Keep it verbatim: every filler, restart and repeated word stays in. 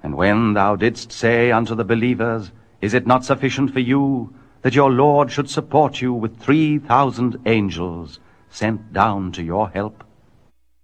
And when thou didst say unto the believers, Is it not sufficient for you that your Lord should support you with three thousand angels sent down to your help?